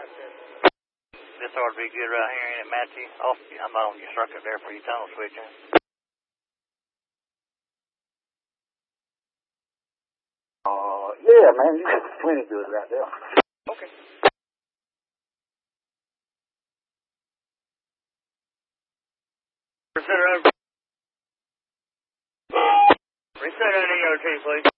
This ought to be good right here, ain't it, Matthew? I'm on your circuit there for your tunnel switching. Yeah, man, you got plenty good right there. Okay. Reset on EOT, please.